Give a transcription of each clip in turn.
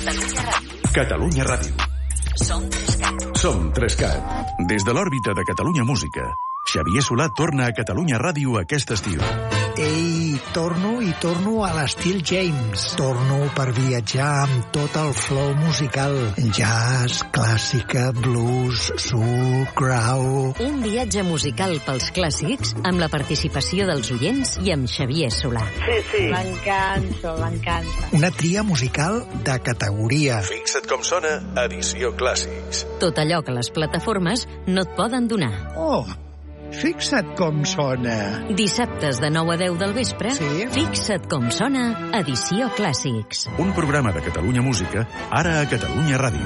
Catalunya Ràdio. Catalunya Ràdio. Som 3CAT. Som 3CAT. Des de l'òrbita de Catalunya Música, Xavier Solà torna a Catalunya Ràdio aquest estiu. Ei, torno a l'estil James. Torno per viatjar amb tot el flow musical. Jazz, clàssica, blues, soul, grau... Un viatge musical pels clàssics amb la participació dels oients i amb Xavier Solà. Sí. M'encanta. Una tria musical de categoria. Fixa't com sona Edició Clàssics. Tot allò que les plataformes no et poden donar. Oh, fixa't com sona. Dissabtes de 9 a 10 del vespre, Sí. Fixa't com sona, Edició Clàssics. Un programa de Catalunya Música, ara a Catalunya Ràdio.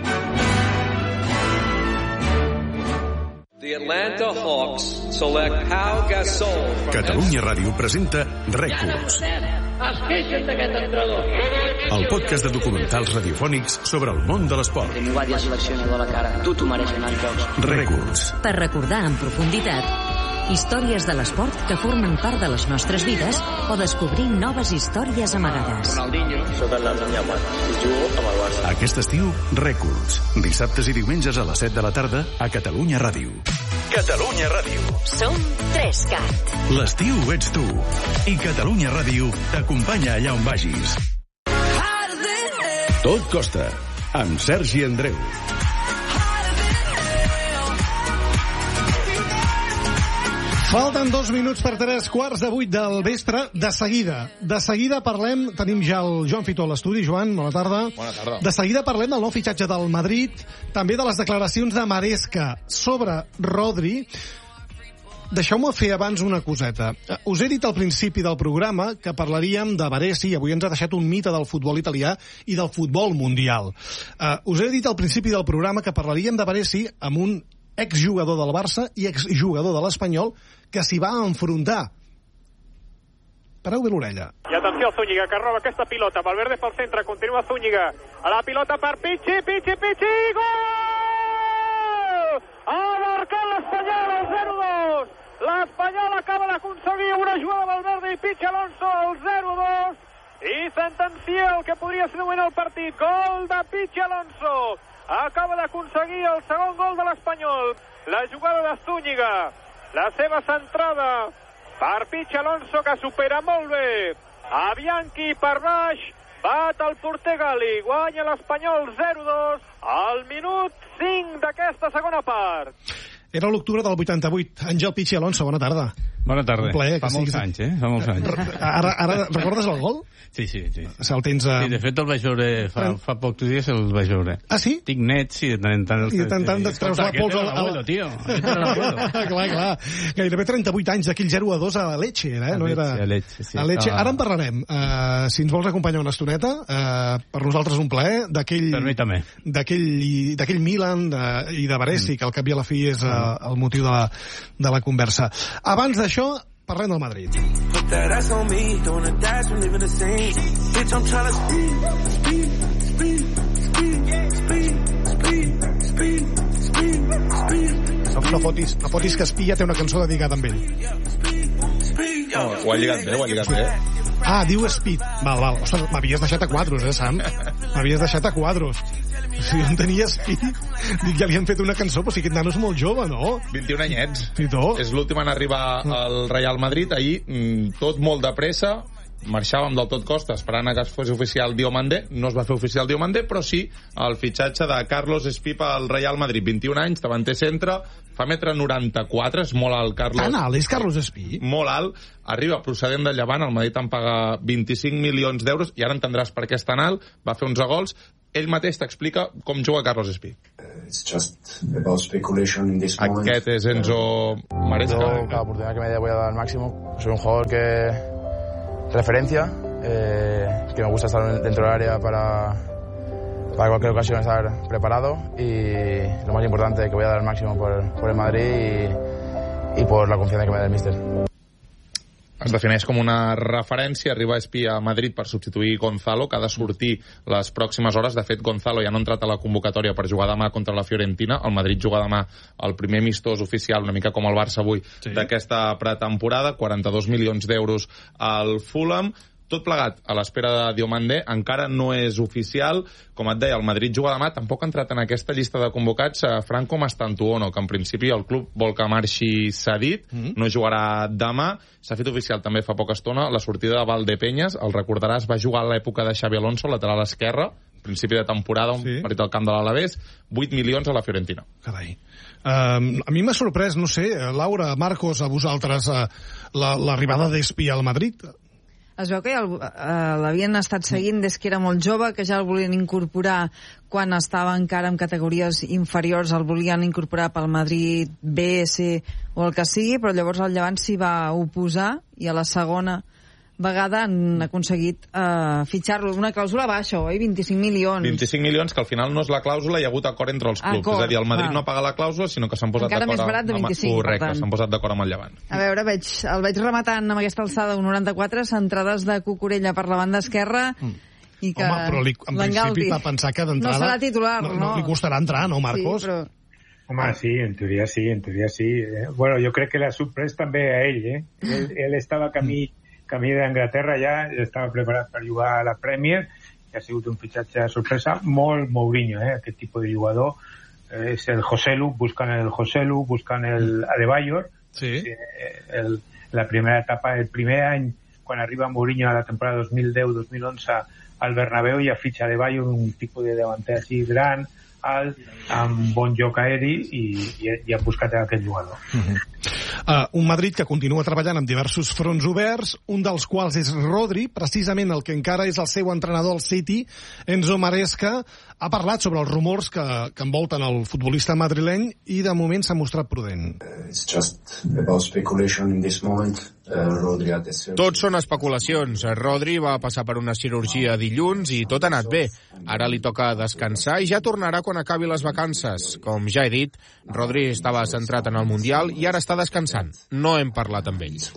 The Atlanta Hawks select Pau Gasol. Catalunya Ràdio presenta Rècords. Es queixen d'aquest entrenador. El podcast de documentals radiofònics sobre el món de l'esport. Mi guardia seleccionador a la cara. Tu t'ho mereixes anar als jocs. Rècords. Per recordar en profunditat històries de l'esport que formen part de les nostres vides o descobrir noves històries amagades. Soc el Damià Mat. Jugo amb el Barça. Aquest estiu, Rècords. Dissabtes i diumenges a les 7 de la tarda a Catalunya Ràdio. Catalunya Ràdio. Som 3CAT. L'estiu ets tu. I Catalunya Ràdio t'acompanya allà on vagis. Tot costa. Amb Sergi Andreu. Falten 2 minuts per 3:15 del vespre. De seguida parlem, tenim ja el Joan Fitó a l'estudi. Joan, bona tarda. Bona tarda. De seguida parlem del nou fitxatge del Madrid, també de les declaracions de Maresca sobre Rodri. Deixeu-me fer abans una coseta. Us he dit al principi del programa que parlaríem de Baresi, avui ens ha deixat un mite del futbol italià i del futbol mundial. Us he dit al principi del programa que parlaríem de Baresi amb un exjugador del Barça i exjugador de l'Espanyol que s'hi va enfrontar. Pareu bé l'orella. I atenció, Zúñiga, que roba aquesta pilota. Valverde pel centre, continua Zúñiga. A la pilota per Pichi, gol! Ha marcat l'Espanyol, el 0-2. L'Espanyol acaba d'aconseguir una jugada de Valverde i Pichi Alonso, el 0-2. I sentencia el que podria ser el partit. Gol de Pichi Alonso. Acaba d'aconseguir el segon gol de l'Espanyol. La jugada de Zúñiga. La seva centrada per Pichi Alonso, que supera molt bé a Bianchi per baix. Bat el porter Gali. Guanya l'Espanyol 0-2 al minut 5 d'aquesta segona part. Era l'octubre del 88. Àngel Pichi Alonso, bona tarda. Bona tarda. Un plaer, Fa molts anys, Fa molts anys. Ara recordes el gol? Sí. El tens Sí, de fet el vaig veure fa pocs dies, el vaig veure. Ah, sí? Tinc nets i de tant en tant... I de tant en tant et treus la pols a l'abuelo, tio. Clar. Gairebé 38 anys d'aquell 0-2 a Lecce, eh? A Lecce, sí. A Lecce. Ara en parlarem. Si ens vols acompanyar una estoneta, per nosaltres un plaer. Per mi també. D'aquell Milan i de Baresi, que al cap i a la fi és el motiu de la conversa. Abans d'això, parlem del Madrid. No fotis que Espilla té una cançó dedicada amb ell. Ho ha lligat bé. Ah, diu Speed. Val. Ostres, m'havies deixat a quadros, Sam? M'havies deixat a quadros. Si jo en tenia Speed, dic, ja li han fet una cançó, però sí que aquest nano és molt jove, no? 21 anyets. I tot. És l'últim en arribar al Real Madrid. Ahir, tot molt de pressa, marxàvem del tot costa esperant que es fos oficial Diomandé. No es va fer oficial Diomandé, però sí el fitxatge de Carlos Espipa al Real Madrid. 21 anys, davanter centre, fa 1,94 m, és molt alt, Carlos. Tan alt és Carlos Espí? Molt alt, arriba procedent del Llevant, el Madrid en paga 25 milions d'euros, i ara entendràs per què és tan alt, va fer 11 gols. Ell mateix t'explica com juga Carlos Espí. Aquest és Enzo Maresca. Yo cada oportunidad que me dé voy a dar al máximo. Soy un jugador que referencia, que me gusta estar dentro del área para cualquier ocasión estar preparado, y lo más importante, que voy a dar al máximo por el Madrid y por la confianza que me da el míster. Es defineix com una referència. Arriba Espí a Madrid per substituir Gonzalo, que ha de sortir les pròximes hores. De fet, Gonzalo ja no ha entrat a la convocatòria per jugar demà contra la Fiorentina. El Madrid juga demà el primer amistós oficial, una mica com el Barça avui, d'aquesta pretemporada. 42 milions d'euros al Fulham. Tot plegat a l'espera de Diomandé, encara no és oficial. Com et deia, el Madrid juga demà. Tampoc ha entrat en aquesta llista de convocats Franco Mastantuono, que en principi el club vol que marxi cedit, no jugarà demà. S'ha fet oficial també fa poca estona la sortida de Valdepeñas. El recordaràs, va jugar a l'època de Xabi Alonso, lateral esquerre, principi de temporada, un partit al camp de l'Alavés, 8 milions a la Fiorentina. Carai. A mi m'ha sorprès, no sé, Laura, Marcos, a vosaltres, l'arribada d'Espi al Madrid. Es veu que ja l'havien estat seguint des que era molt jove, que ja el volien incorporar quan estava encara en categories inferiors, el volien incorporar pel Madrid B, C o el que sigui, però llavors el Llevant s'hi va oposar i a la segona vegada han aconseguit fitxar-lo. Una clàusula baixa, oi? 25 milions. 25 milions, que al final no és la clàusula, hi ha hagut acord entre els clubs. És a dir, el Madrid no paga la clàusula, sinó que s'han posat d'acord... Encara més barat de 25, correcte, s'han posat d'acord amb el Llevant. A veure, el veig rematant amb aquesta alçada, un 94, centrades de Cucurella per la banda esquerra, i que... Home, però en principi va pensar que d'entrada... No serà titular, no? No li costarà entrar, no, Marcos? Sí, però... Home, sí, en teoria sí. Bueno, jo crec que l'ha sorprès també a ell, Ell estava camí d'Anglaterra ja, estava preparat per jugar a la Premier, i ha sigut un fitxatge de sorpresa, molt Mourinho, aquest tipus de jugador. És el Joselu, buscant el Joselu, buscant el Adebayor. Sí. La primera etapa, el primer any, quan arriba Mourinho a la temporada 2010-2011 al Bernabéu, ja fitxa Adebayor, un tipus de davanter així gran, alt, amb bon joc aeri, i ha buscat aquest jugador. Un Madrid que continua treballant amb diversos fronts oberts, un dels quals és Rodri, precisament el que encara és el seu entrenador al City, Enzo Maresca, ha parlat sobre els rumors que envolten el futbolista madrileny i de moment s'ha mostrat prudent. Tot són especulacions. Rodri va passar per una cirurgia dilluns i tot ha anat bé. Ara li toca descansar i ja tornarà quan acabi les vacances. Com ja he dit, Rodri estava centrat en el Mundial i ara està descansant. No hem parlat amb ell.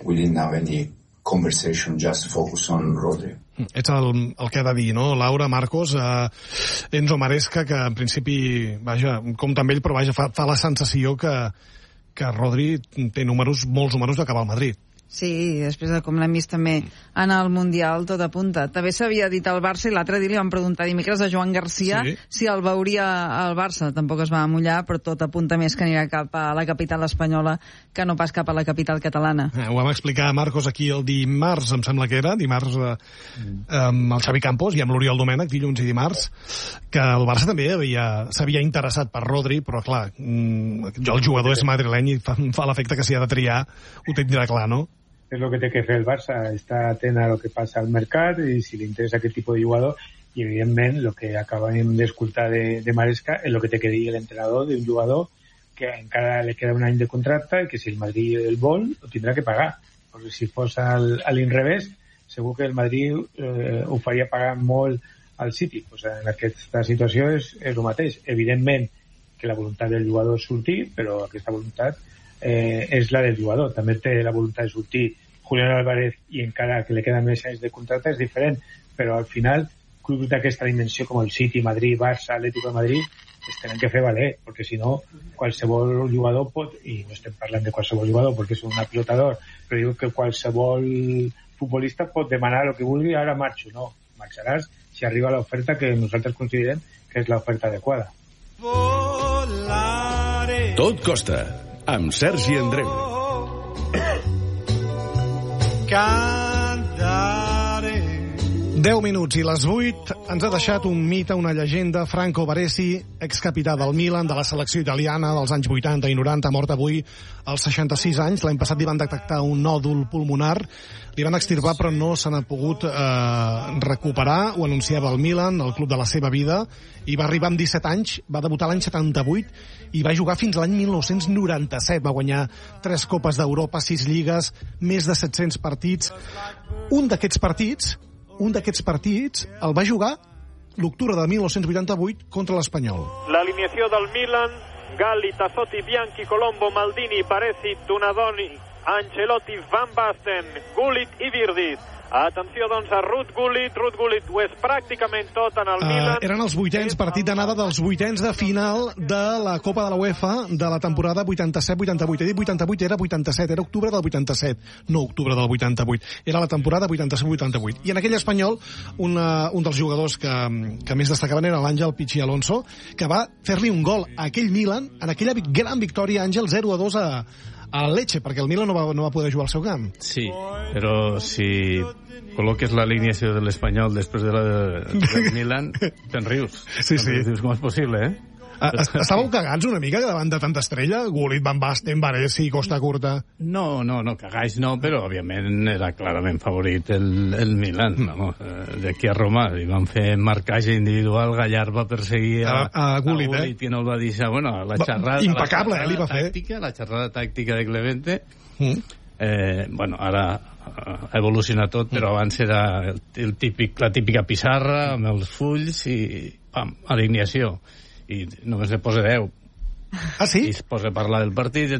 Ets el que ha de dir, no? Laura, Marcos, Enzo Maresca, que en principi, vaja, compta amb ell, però vaja, fa la sensació que Rodri té molts números d'acabar al Madrid. Sí, després de com l'hem vist també en el Mundial, tot apunta. També s'havia dit al Barça i l'altre dia li van preguntar dimecres a Joan Garcia si el veuria al Barça. Tampoc es va mullar, però tot apunta més que anirà cap a la capital espanyola que no pas cap a la capital catalana. Ho vam explicar, Marcos, aquí el dimarts, em sembla que era, dimarts amb el Xavi Campos i amb l'Oriol Domènech, dilluns i dimarts, que el Barça també s'havia interessat per Rodri, però clar, el jugador és madrileny i fa l'efecte que si ha de triar ho tindrà clar, no? És el que té que fer el Barça, està atent a lo que passa al mercat i si li interessa aquest tipus de jugador, i evidentment el que acabem d'escoltar de Maresca és el que té que dir l'entrenador d'un jugador que encara li queda un any de contracte i que si el Madrid el vol ho tindrà que pagar, perquè si fos a l'inrevés segur que el Madrid ho faria pagar molt al City. Pues en aquesta situació és el mateix. Evidentment que la voluntat del jugador és sortir, però aquesta voluntat és la del jugador. També té la voluntat de sortir Julián Álvarez i encara que li queden més anys de contracte és diferent, però al final clubs d'aquesta dimensió com el City, Madrid, Barça, Atlético de Madrid es tenen que fer valer, perquè si no qualsevol jugador pot, i no estem parlant de qualsevol jugador perquè és un pilotador, però diu que qualsevol futbolista pot demanar el que vulgui, ara marxo. No, marxaràs si arriba l'oferta que nosaltres considerem que és l'oferta adequada. Tot costa, amb Sergi Andreu. Cantaré. 10 minuts i les 8 ens ha deixat un mite, una llegenda, Franco Baresi, excapità del Milan, de la selecció italiana dels anys 80 i 90, mort avui als 66 anys. L'any passat li van detectar un nòdul pulmonar, li van extirpar però no se n'ha pogut recuperar. Ho anunciava el Milan, el club de la seva vida, i va arribar amb 17 anys, va debutar l'any 78 i va jugar fins l'any 1997. Va guanyar 3 Copes d'Europa, 6 lligues, més de 700 partits. Un d'aquests partits el va jugar l'octubre de 1988 contra l'Espanyol. L'alineació del Milan: Galli, Tassotti, Bianchi, Colombo, Maldini, Baresi, Donadoni, Ancelotti, Van Basten, Gullit i Virdis. Atenció, doncs, a Ruud Gullit. Ruud Gullit ho és pràcticament tot en el Milan. Eren els vuitens, partit d'anada dels vuitens de final de la Copa de la UEFA de la temporada 87-88. He dit 88, era 87, era octubre del 87, no octubre del 88. Era la temporada 87-88. I en aquell Espanyol, un dels jugadors que més destacaven era l'Àngel Pichi Alonso, que va fer-li un gol a aquell Milan, en aquella gran victòria, Àngel, 0-2 a Lecce, perquè el Milan no va poder jugar al seu camp. Sí, però si col·loques l'alineació de l'Espanyol després de la del Milan, te'n rius. Sí, sí. Dius, com és possible, Estàveu cagats una mica davant de tanta estrella? Gullit, Van Basten, Baresi, Costa Curta... No, cagats no, però òbviament era clarament favorit el Milan. No? D'aquí a Roma li van fer marcatge individual, Gallard va perseguir a Gullit, que no el va deixar. Bueno, la xerrada... Impecable, li va fer. La xerrada tàctica de Clemente... bueno, ara ha evolucionat tot, però abans era la típica pissarra amb els fulls i pam, alineació. I només le posa 10. ¿Ah, sí? Y se posa a parlar del partido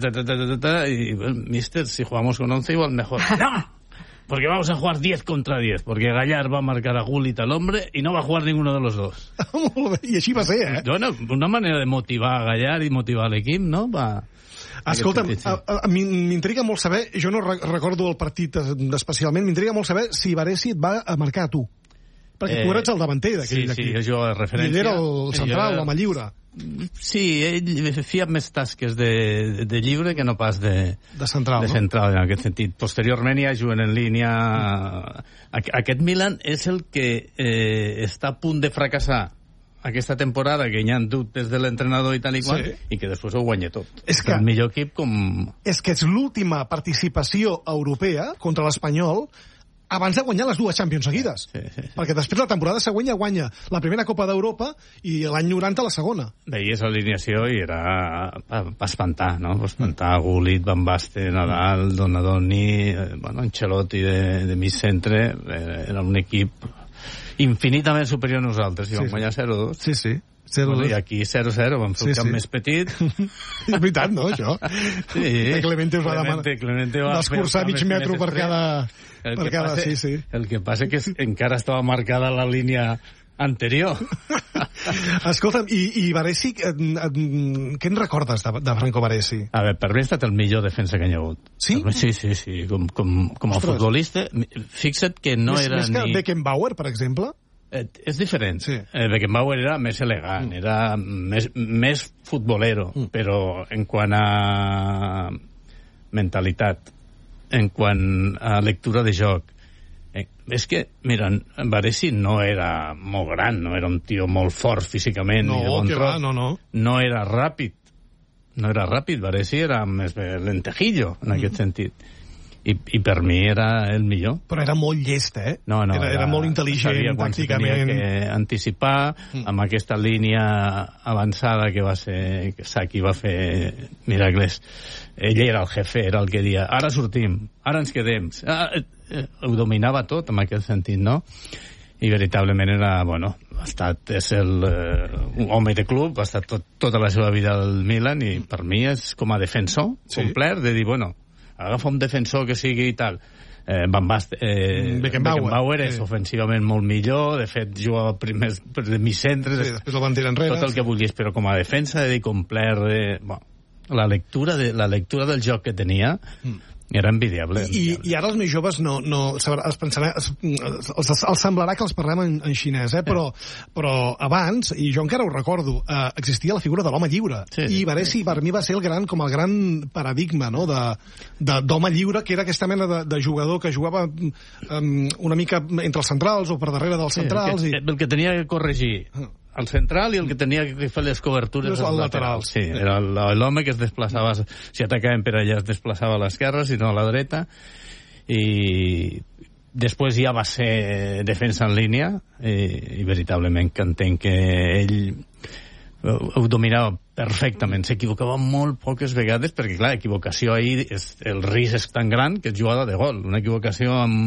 y mister, si jugamos con 11 igual mejor. ¡No! Porque vamos a jugar 10 contra 10, porque Gallard va a marcar a Gullit al hombre y no va a jugar ninguno de los dos. I així va ser, Bueno, una manera de motivar a Gallard i motivar l'equip, no? Escolta'm, m'intriga molt saber, jo no recordo el partit especialment, m'intriga molt saber si Baresi et va marcar a tu. Perquè tu eres el davanter d'aquell equip. Sí, jo de referència. I ell era el central, l'home lliure. Sí, ell feia més tasques de lliure que no pas de central, de central, en aquest sentit. Posteriorment ja juguen en línia... Aquest Milan és el que està a punt de fracassar aquesta temporada, que hi ha dubtes de l'entrenador i tal i qual, i que després ho guanya tot. És el millor equip com... És que és l'última participació europea contra l'Espanyol abans de guanyar les dues Champions seguides. Perquè després la temporada següent ja guanya la primera Copa d'Europa i l'any 90 la segona. Veies l'alineació i era... va espantar, no? Va espantar Gullit, Van Basten, Nadal, Donadoni, Ancelotti de mig centre. Era un equip infinitament superior a nosaltres. I vam guanyar 0-2. Sí. I aquí 0-0, vam fer el camp més petit. És veritat, no, això? Sí. Clemente us va demanar d'escurçar mig metro per cada... Sí. El que passa que encara estava marcada la línia anterior. Escolta'm, i Baresi, què en recordes de Franco Baresi? A veure, per mi ha estat el millor defensa que hi ha hagut. Sí? Sí. Com a futbolista, fixa't que no era ni... Més que Beckenbauer, per exemple? És diferent. Sí. Beckenbauer era més elegant, era més futbolero, però en quant a mentalitat, en quant a lectura de joc, és que, mira, Baresi no era molt gran, no era un tio molt fort físicament. No era ràpid, Baresi era més lentejillo, en aquest sentit. I per mi era el millor. Però era molt llest, No, era molt intel·ligent, tàcticament. Tenia que anticipar amb aquesta línia avançada que va ser... que Saki va fer miracles. Ell era el jefe, era el que dia ara sortim, ara ens quedem. Ho dominava tot, en aquest sentit, no? I veritablement era, és un home de club, ha estat tota la seva vida al Milan, i per mi és com a defensor complet, de dir, agafa un defensor que sigui i tal. Beckenbauer és ofensivament molt millor, de fet jugava primers de mig centre, després el van tirar enrere, tot el que vulguis, però com a defensa de complet, la lectura del joc que tenia era envidiable. I ara els més joves els semblarà que els parlem en xinès, però abans, i jo encara ho recordo, existia la figura de l'home lliure, i Baresi per mi va ser el gran paradigma, no?, d'home lliure, que era aquesta mena de jugador que jugava una mica entre els centrals o per darrere dels centrals. El que tenia que corregir el central i el que tenia que fer les cobertures als laterals. Sí, era l'home que es desplaçava, si atacaven per allà es desplaçava a l'esquerra, si no a la dreta, i després ja va ser defensa en línia, i veritablement que entenc que ell ho dominava perfectament, s'equivocava molt poques vegades, perquè clar, equivocació ahir, el risc és tan gran que és jugada de gol, una equivocació amb